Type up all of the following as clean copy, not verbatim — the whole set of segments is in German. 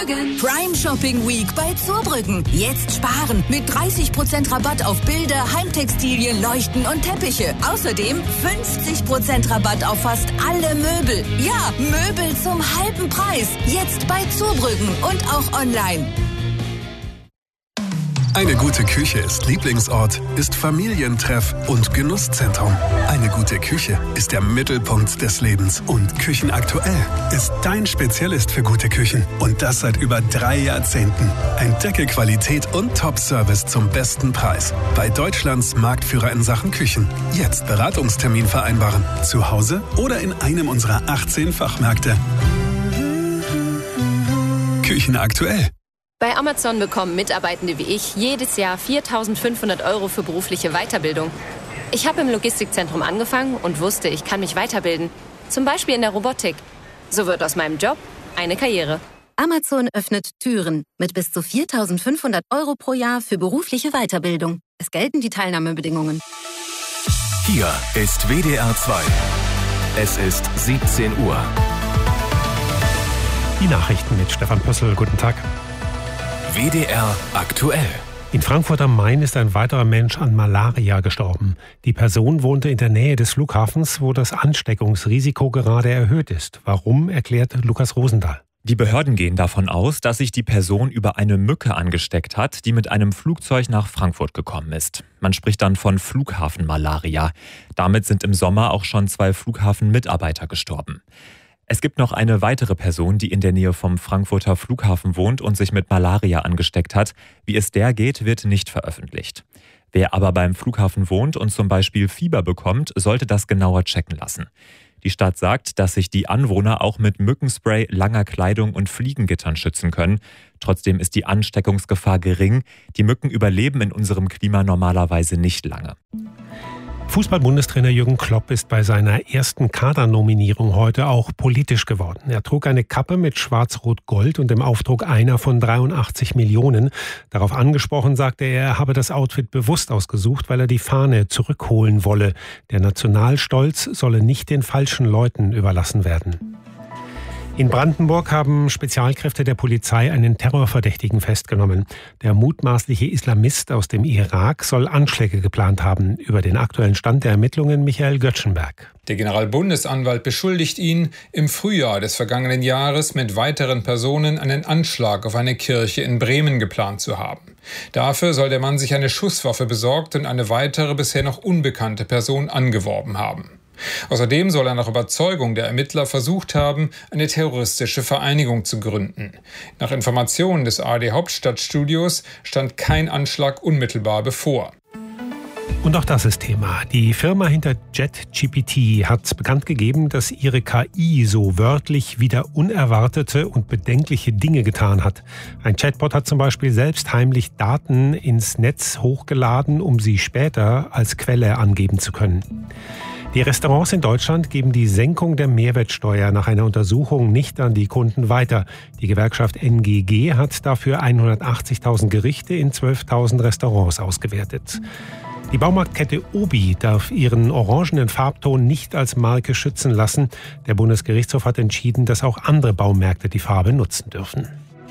Zurbrüggen. Prime Shopping Week bei Zurbrüggen. Jetzt sparen mit 30% Rabatt auf Bilder, Heimtextilien, Leuchten und Teppiche. Außerdem 50% Rabatt auf fast alle Möbel. Ja, Möbel zum halben Preis. Jetzt bei Zurbrüggen und auch online. Eine gute Küche ist Lieblingsort, ist Familientreff und Genusszentrum. Eine gute Küche ist der Mittelpunkt des Lebens. Und Küchenaktuell ist dein Spezialist für gute Küchen. Und das seit über 3 Jahrzehnten. Entdecke Qualität und Top-Service zum besten Preis. Bei Deutschlands Marktführer in Sachen Küchen. Jetzt Beratungstermin vereinbaren. Zu Hause oder in einem unserer 18 Fachmärkte. Küchenaktuell. Bei Amazon bekommen Mitarbeitende wie ich jedes Jahr 4.500 € für berufliche Weiterbildung. Ich habe im Logistikzentrum angefangen und wusste, ich kann mich weiterbilden. Zum Beispiel in der Robotik. So wird aus meinem Job eine Karriere. Amazon öffnet Türen mit bis zu 4.500 € pro Jahr für berufliche Weiterbildung. Es gelten die Teilnahmebedingungen. Hier ist WDR 2. Es ist 17 Uhr. Die Nachrichten mit Stefan Pössl. Guten Tag. WDR aktuell. In Frankfurt am Main ist ein weiterer Mensch an Malaria gestorben. Die Person wohnte in der Nähe des Flughafens, wo das Ansteckungsrisiko gerade erhöht ist. Warum, erklärt Lukas Rosendahl. Die Behörden gehen davon aus, dass sich die Person über eine Mücke angesteckt hat, die mit einem Flugzeug nach Frankfurt gekommen ist. Man spricht dann von Flughafenmalaria. Damit sind im Sommer auch schon 2 Flughafenmitarbeiter gestorben. Es gibt noch eine weitere Person, die in der Nähe vom Frankfurter Flughafen wohnt und sich mit Malaria angesteckt hat. Wie es der geht, wird nicht veröffentlicht. Wer aber beim Flughafen wohnt und zum Beispiel Fieber bekommt, sollte das genauer checken lassen. Die Stadt sagt, dass sich die Anwohner auch mit Mückenspray, langer Kleidung und Fliegengittern schützen können. Trotzdem ist die Ansteckungsgefahr gering. Die Mücken überleben in unserem Klima normalerweise nicht lange. Fußball-Bundestrainer Jürgen Klopp ist bei seiner ersten Kadernominierung heute auch politisch geworden. Er trug eine Kappe mit Schwarz-Rot-Gold und dem Aufdruck einer von 83 Millionen. Darauf angesprochen sagte er habe das Outfit bewusst ausgesucht, weil er die Fahne zurückholen wolle. Der Nationalstolz solle nicht den falschen Leuten überlassen werden. In Brandenburg haben Spezialkräfte der Polizei einen Terrorverdächtigen festgenommen. Der mutmaßliche Islamist aus dem Irak soll Anschläge geplant haben. Über den aktuellen Stand der Ermittlungen Michael Göttschenberg. Der Generalbundesanwalt beschuldigt ihn, im Frühjahr des vergangenen Jahres mit weiteren Personen einen Anschlag auf eine Kirche in Bremen geplant zu haben. Dafür soll der Mann sich eine Schusswaffe besorgt und eine weitere bisher noch unbekannte Person angeworben haben. Außerdem soll er nach Überzeugung der Ermittler versucht haben, eine terroristische Vereinigung zu gründen. Nach Informationen des ARD-Hauptstadtstudios stand kein Anschlag unmittelbar bevor. Und auch das ist Thema. Die Firma hinter JetGPT hat bekannt gegeben, dass ihre KI so wörtlich wieder unerwartete und bedenkliche Dinge getan hat. Ein Chatbot hat zum Beispiel selbst heimlich Daten ins Netz hochgeladen, um sie später als Quelle angeben zu können. Die Restaurants in Deutschland geben die Senkung der Mehrwertsteuer nach einer Untersuchung nicht an die Kunden weiter. Die Gewerkschaft NGG hat dafür 180.000 Gerichte in 12.000 Restaurants ausgewertet. Die Baumarktkette Obi darf ihren orangenen Farbton nicht als Marke schützen lassen. Der Bundesgerichtshof hat entschieden, dass auch andere Baumärkte die Farbe nutzen dürfen.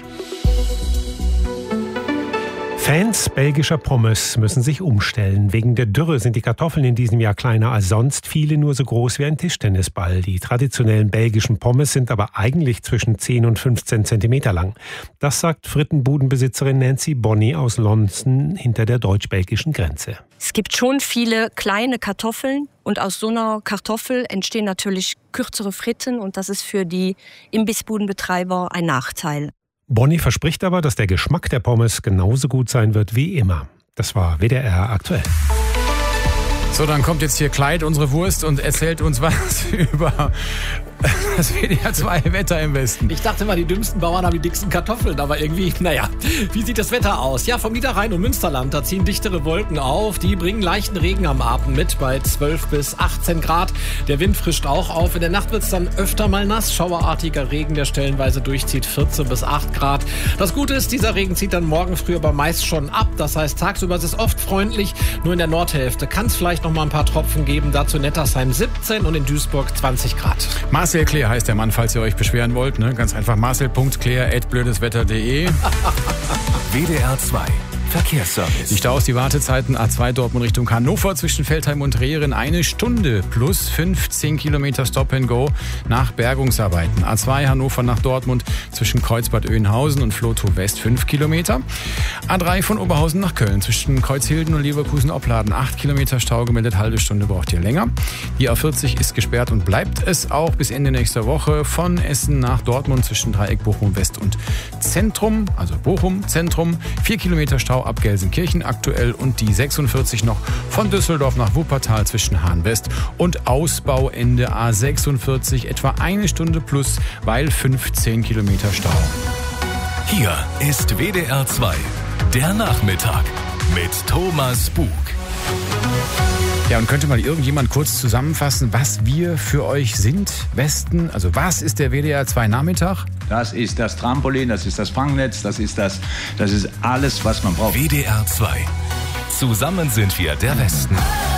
Fans belgischer Pommes müssen sich umstellen. Wegen der Dürre sind die Kartoffeln in diesem Jahr kleiner als sonst, viele nur so groß wie ein Tischtennisball. Die traditionellen belgischen Pommes sind aber eigentlich zwischen 10 und 15 Zentimeter lang. Das sagt Frittenbudenbesitzerin Nancy Bonny aus Lonsen hinter der deutsch-belgischen Grenze. Es gibt schon viele kleine Kartoffeln und aus so einer Kartoffel entstehen natürlich kürzere Fritten und das ist für die Imbissbudenbetreiber ein Nachteil. Bonny verspricht aber, dass der Geschmack der Pommes genauso gut sein wird wie immer. Das war WDR aktuell. So, dann kommt jetzt hier Clyde, unsere Wurst, und erzählt uns was über das WDR 2 Wetter im Westen. Ich dachte mal, die dümmsten Bauern haben die dicksten Kartoffeln, aber irgendwie, wie sieht das Wetter aus? Ja, vom Niederrhein und Münsterland, da ziehen dichtere Wolken auf. Die bringen leichten Regen am Abend mit bei 12 bis 18 Grad. Der Wind frischt auch auf. In der Nacht wird es dann öfter mal nass. Schauerartiger Regen, der stellenweise durchzieht, 14 bis 8 Grad. Das Gute ist, dieser Regen zieht dann morgen früh aber meist schon ab. Das heißt, tagsüber ist es oft freundlich. Nur in der Nordhälfte kann es vielleicht noch mal ein paar Tropfen geben. Dazu Nettersheim 17 und in Duisburg 20 Grad. Marcel Kleer heißt der Mann, falls ihr euch beschweren wollt. Ne? Ganz einfach marcel.kleer@blödeswetter.de. WDR 2 Verkehrsservice. Die Staus, die Wartezeiten A2 Dortmund Richtung Hannover zwischen Veltheim und Rehren 1 Stunde plus 15 Kilometer Stop and Go nach Bergungsarbeiten. A2 Hannover nach Dortmund zwischen Kreuzbad Oeynhausen und Flotow West 5 Kilometer. A3 von Oberhausen nach Köln zwischen Kreuzhilden und Leverkusen-Opladen 8 Kilometer Stau gemeldet, halbe Stunde braucht ihr länger. Die A40 ist gesperrt und bleibt es auch bis Ende nächster Woche von Essen nach Dortmund zwischen Dreieck Bochum West und Zentrum, also Bochum Zentrum, 4 Kilometer Stau ab Gelsenkirchen aktuell und die 46 noch von Düsseldorf nach Wuppertal zwischen Hahn West und Ausbauende A46 etwa 1 Stunde plus, weil 15 Kilometer Stau. Hier ist WDR 2, der Nachmittag mit Thomas Bug. Ja, und könnte mal irgendjemand kurz zusammenfassen, was wir für euch sind? Westen, also was ist der WDR 2 Nachmittag? Das ist das Trampolin, das ist das Fangnetz, das ist alles, was man braucht. WDR 2. Zusammen sind wir der Westen.